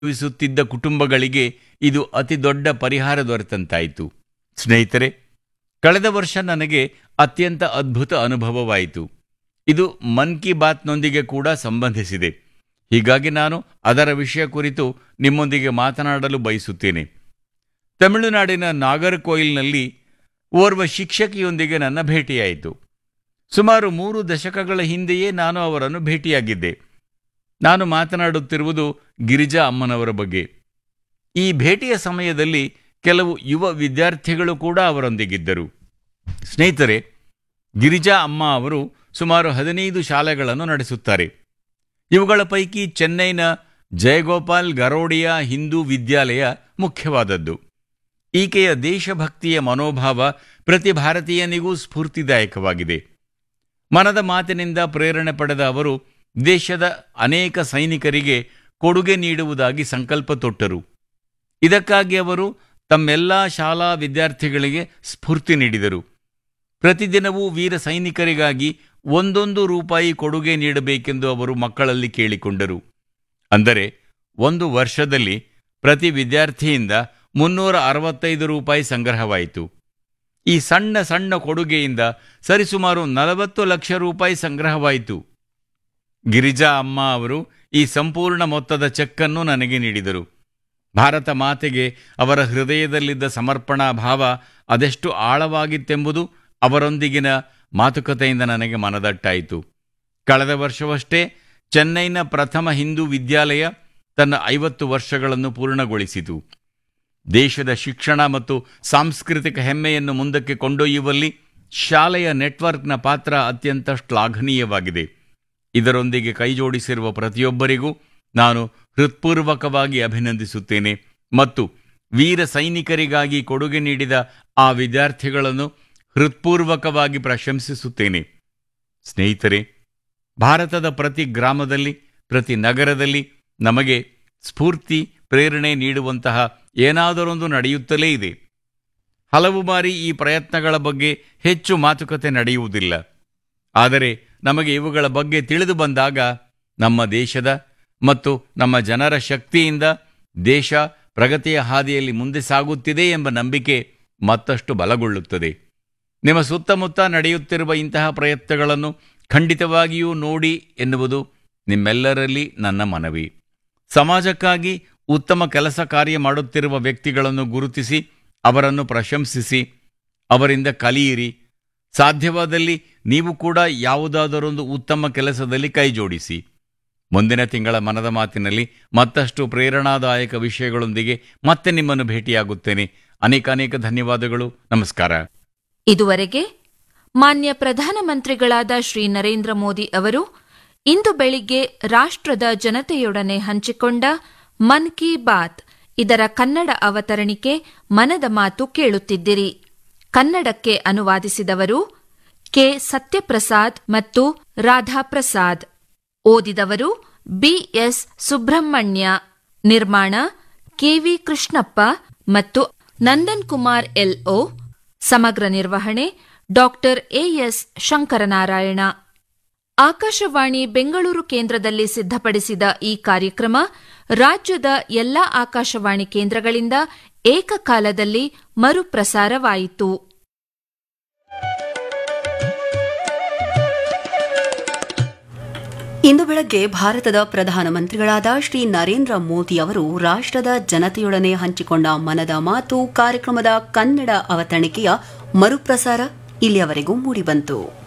ಅನುಭವಿಸುತ್ತಿದ್ದ ಕುಟುಂಬಗಳಿಗೆ ಇದು ಅತಿ ದೊಡ್ಡ ಪರಿಹಾರ ದೊರೆತಂತಾಯಿತು. ಸ್ನೇಹಿತರೆ, ಕಳೆದ ವರ್ಷ ನನಗೆ ಅತ್ಯಂತ ಅದ್ಭುತ ಅನುಭವವಾಯಿತು. ಇದು ಮನ್ ಕಿ ಬಾತ್ನೊಂದಿಗೆ ಕೂಡ ಸಂಬಂಧಿಸಿದೆ. ಹೀಗಾಗಿ ನಾನು ಅದರ ವಿಷಯ ಕುರಿತು ನಿಮ್ಮೊಂದಿಗೆ ಮಾತನಾಡಲು ಬಯಸುತ್ತೇನೆ. ತಮಿಳುನಾಡಿನ ನಾಗರ್ಕೋಯಿಲ್ನಲ್ಲಿ ಓರ್ವ ಶಿಕ್ಷಕಿಯೊಂದಿಗೆ ನನ್ನ ಭೇಟಿಯಾಯಿತು. ಸುಮಾರು 3 ದಶಕಗಳ ಹಿಂದೆಯೇ ನಾನು ಅವರನ್ನು ಭೇಟಿಯಾಗಿದ್ದೆ. ನಾನು ಮಾತನಾಡುತ್ತಿರುವುದು ಗಿರಿಜಾ ಅಮ್ಮನವರ ಬಗ್ಗೆ. ಈ ಭೇಟಿಯ ಸಮಯದಲ್ಲಿ ಕೆಲವು ಯುವ ವಿದ್ಯಾರ್ಥಿಗಳು ಕೂಡ ಅವರೊಂದಿಗಿದ್ದರು. ಸ್ನೇಹಿತರೆ, ಗಿರಿಜಾ ಅಮ್ಮ ಅವರು ಸುಮಾರು 15 ಶಾಲೆಗಳನ್ನು ನಡೆಸುತ್ತಾರೆ. ಇವುಗಳ ಪೈಕಿ ಚೆನ್ನೈನ ಜಯಗೋಪಾಲ್ ಗರೋಡಿಯಾ ಹಿಂದೂ ವಿದ್ಯಾಲಯ ಮುಖ್ಯವಾದದ್ದು. ಈಕೆಯ ದೇಶಭಕ್ತಿಯ ಮನೋಭಾವ ಪ್ರತಿ ಭಾರತೀಯನಿಗೂ ಸ್ಫೂರ್ತಿದಾಯಕವಾಗಿದೆ. ಮನದ ಮಾತಿನಿಂದ ಪ್ರೇರಣೆ ಪಡೆದ ಅವರು ದೇಶದ ಅನೇಕ ಸೈನಿಕರಿಗೆ ಕೊಡುಗೆ ನೀಡುವುದಾಗಿ ಸಂಕಲ್ಪ ತೊಟ್ಟರು. ಇದಕ್ಕಾಗಿ ಅವರು ತಮ್ಮೆಲ್ಲ ಶಾಲಾ ವಿದ್ಯಾರ್ಥಿಗಳಿಗೆ ಸ್ಫೂರ್ತಿ ನೀಡಿದರು. ಪ್ರತಿದಿನವೂ ವೀರ ಸೈನಿಕರಿಗಾಗಿ 1 ರೂಪಾಯಿ ಕೊಡುಗೆ ನೀಡಬೇಕೆಂದು ಅವರು ಮಕ್ಕಳಲ್ಲಿ ಕೇಳಿಕೊಂಡರು. ಅಂದರೆ 1 ವರ್ಷದಲ್ಲಿ ಪ್ರತಿ ವಿದ್ಯಾರ್ಥಿಯಿಂದ 365 ರೂಪಾಯಿ ಸಂಗ್ರಹವಾಯಿತು. ಈ ಸಣ್ಣ ಸಣ್ಣ ಕೊಡುಗೆಯಿಂದ ಸರಿಸುಮಾರು 40 ಲಕ್ಷ ರೂಪಾಯಿ ಸಂಗ್ರಹವಾಯಿತು. ಗಿರಿಜಾ ಅಮ್ಮ ಅವರು ಈ ಸಂಪೂರ್ಣ ಮೊತ್ತದ ಚೆಕ್ಕನ್ನು ನನಗೆ ನೀಡಿದರು. ಭಾರತ ಮಾತೆಗೆ ಅವರ ಹೃದಯದಲ್ಲಿದ್ದ ಸಮರ್ಪಣಾ ಭಾವ ಅದೆಷ್ಟು ಆಳವಾಗಿತ್ತೆಂಬುದು ಅವರೊಂದಿಗಿನ ಮಾತುಕತೆಯಿಂದ ನನಗೆ ಮನದಟ್ಟಾಯಿತು. ಕಳೆದ ವರ್ಷವಷ್ಟೇ ಚೆನ್ನೈನ ಪ್ರಥಮ ಹಿಂದೂ ವಿದ್ಯಾಲಯ ತನ್ನ 50 ವರ್ಷಗಳನ್ನು ಪೂರ್ಣಗೊಳಿಸಿತು. ದೇಶದ ಶಿಕ್ಷಣ ಮತ್ತು ಸಾಂಸ್ಕೃತಿಕ ಹೆಮ್ಮೆಯನ್ನು ಮುಂದಕ್ಕೆ ಕೊಂಡೊಯ್ಯುವಲ್ಲಿ ಶಾಲೆಯ ನೆಟ್ವರ್ಕ್ನ ಪಾತ್ರ ಅತ್ಯಂತ ಶ್ಲಾಘನೀಯವಾಗಿದೆ. ಇದರೊಂದಿಗೆ ಕೈಜೋಡಿಸಿರುವ ಪ್ರತಿಯೊಬ್ಬರಿಗೂ ನಾನು ಹೃತ್ಪೂರ್ವಕವಾಗಿ ಅಭಿನಂದಿಸುತ್ತೇನೆ ಮತ್ತು ವೀರ ಸೈನಿಕರಿಗಾಗಿ ಕೊಡುಗೆ ನೀಡಿದ ಆ ವಿದ್ಯಾರ್ಥಿಗಳನ್ನು ಹೃತ್ಪೂರ್ವಕವಾಗಿ ಪ್ರಶಂಸಿಸುತ್ತೇನೆ. ಸ್ನೇಹಿತರೆ, ಭಾರತದ ಪ್ರತಿ ಗ್ರಾಮದಲ್ಲಿ, ಪ್ರತಿ ನಗರದಲ್ಲಿ ನಮಗೆ ಸ್ಫೂರ್ತಿ, ಪ್ರೇರಣೆ ನೀಡುವಂತಹ ಏನಾದರೊಂದು ನಡೆಯುತ್ತಲೇ ಇದೆ. ಹಲವು ಬಾರಿ ಈ ಪ್ರಯತ್ನಗಳ ಬಗ್ಗೆ ಹೆಚ್ಚು ಮಾತುಕತೆ ನಡೆಯುವುದಿಲ್ಲ. ಆದರೆ ನಮಗೆ ಇವುಗಳ ಬಗ್ಗೆ ತಿಳಿದು ಬಂದಾಗ ನಮ್ಮ ದೇಶದ ಮತ್ತು ನಮ್ಮ ಜನರ ಶಕ್ತಿಯಿಂದ ದೇಶ ಪ್ರಗತಿಯ ಹಾದಿಯಲ್ಲಿ ಮುಂದೆ ಸಾಗುತ್ತಿದೆ ಎಂಬ ನಂಬಿಕೆ ಮತ್ತಷ್ಟು ಬಲಗೊಳ್ಳುತ್ತದೆ. ನಿಮ್ಮ ಸುತ್ತಮುತ್ತ ನಡೆಯುತ್ತಿರುವ ಇಂತಹ ಪ್ರಯತ್ನಗಳನ್ನು ಖಂಡಿತವಾಗಿಯೂ ನೋಡಿ ಎನ್ನುವುದು ನಿಮ್ಮೆಲ್ಲರಲ್ಲಿ ನನ್ನ ಮನವಿ. ಸಮಾಜಕ್ಕಾಗಿ ಉತ್ತಮ ಕೆಲಸ ಕಾರ್ಯ ಮಾಡುತ್ತಿರುವ ವ್ಯಕ್ತಿಗಳನ್ನು ಗುರುತಿಸಿ ಅವರನ್ನು ಪ್ರಶಂಸಿಸಿ, ಅವರಿಂದ ಕಲಿಯಿರಿ. ಸಾಧ್ಯವಾದಲ್ಲಿ ನೀವು ಕೂಡ ಯಾವುದಾದರೊಂದು ಉತ್ತಮ ಕೆಲಸದಲ್ಲಿ ಕೈಜೋಡಿಸಿ. ಮುಂದಿನ ತಿಂಗಳ ಮನದ ಮಾತಿನಲ್ಲಿ ಮತ್ತಷ್ಟು ಪ್ರೇರಣಾದಾಯಕ ವಿಷಯಗಳೊಂದಿಗೆ ಮತ್ತೆ ನಿಮ್ಮನ್ನು ಭೇಟಿಯಾಗುತ್ತೇನೆ. ಅನೇಕ ಧನ್ಯವಾದಗಳು. ನಮಸ್ಕಾರ. ಇದುವರೆಗೆ ಮಾನ್ಯ ಪ್ರಧಾನಮಂತ್ರಿಗಳಾದ ಶ್ರೀ ನರೇಂದ್ರ ಮೋದಿ ಅವರು ಇಂದು ಬೆಳಿಗ್ಗೆ ರಾಷ್ಟ್ರದ ಜನತೆಯೊಡನೆ ಹಂಚಿಕೊಂಡ ಮನ್ ಕಿ ಬಾತ್ ಇದರ ಕನ್ನಡ ಅವತರಣಿಕೆ ಮನದ ಮಾತು ಕೇಳುತ್ತಿದ್ದಿರಿ. ಕನ್ನಡಕ್ಕೆ ಅನುವಾದಿಸಿದವರು ಕೆ ಸತ್ಯಪ್ರಸಾದ್ ಮತ್ತು ರಾಧಾಪ್ರಸಾದ್. ಓದಿದವರು ಬಿಎಸ್ ಸುಬ್ರಹ್ಮಣ್ಯ. ನಿರ್ಮಾಣ ಕೆವಿ ಕೃಷ್ಣಪ್ಪ ಮತ್ತು ನಂದನ್ ಕುಮಾರ್ ಎಲ್ಒ. ಸಮಗ್ರ ನಿರ್ವಹಣೆ ಡಾಕ್ಟರ್ ಎಎಸ್ ಶಂಕರನಾರಾಯಣ. ಆಕಾಶವಾಣಿ ಬೆಂಗಳೂರು ಕೇಂದ್ರದಲ್ಲಿ ಸಿದ್ಧಪಡಿಸಿದ ಈ ಕಾರ್ಯಕ್ರಮ ರಾಜ್ಯದ ಎಲ್ಲಾ ಆಕಾಶವಾಣಿ ಕೇಂದ್ರಗಳಿಂದ ಏಕಕಾಲದಲ್ಲಿ ಮರುಪ್ರಸಾರವಾಯಿತು. ಇಂದು ಬೆಳಗ್ಗೆ ಭಾರತದ ಪ್ರಧಾನಮಂತ್ರಿಗಳಾದ ಶ್ರೀ ನರೇಂದ್ರ ಮೋದಿ ಅವರು ರಾಷ್ಟ್ರದ ಜನತೆಯೊಡನೆ ಹಂಚಿಕೊಂಡ ಮನದ ಮಾತು ಕಾರ್ಯಕ್ರಮದ ಕನ್ನಡ ಅವತರಣಿಕೆಯ ಮರುಪ್ರಸಾರ ಇಲ್ಲಿಯವರೆಗೂ ಮೂಡಿಬಂತು.